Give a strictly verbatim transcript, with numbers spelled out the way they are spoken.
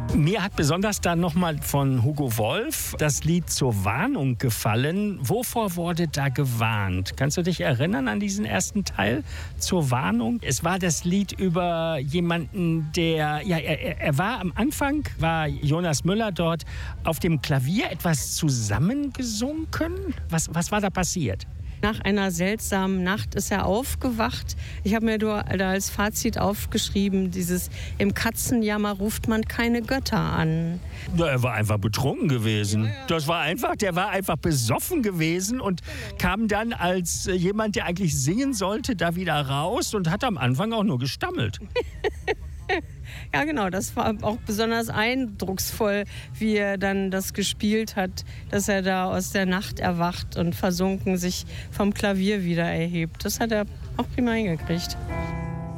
Mir hat besonders dann nochmal von Hugo Wolf das Lied Zur Warnung gefallen. Wovor wurde da gewarnt? Kannst du dich erinnern an diesen ersten Teil? Zur Warnung. Es war das Lied über jemanden, der, ja, er, er war am Anfang, war Jonas Müller dort auf dem Klavier etwas zusammengesunken. Was, was war da passiert? Nach einer seltsamen Nacht ist er aufgewacht. Ich habe mir da als Fazit aufgeschrieben, dieses im Katzenjammer ruft man keine Götter an. Ja, er war einfach betrunken gewesen. Das war einfach, der war einfach besoffen gewesen und kam dann als äh, jemand, der eigentlich singen sollte, da wieder raus und hat am Anfang auch nur gestammelt. Ja, genau, das war auch besonders eindrucksvoll, wie er dann das gespielt hat, dass er da aus der Nacht erwacht und versunken sich vom Klavier wieder erhebt. Das hat er auch prima hingekriegt.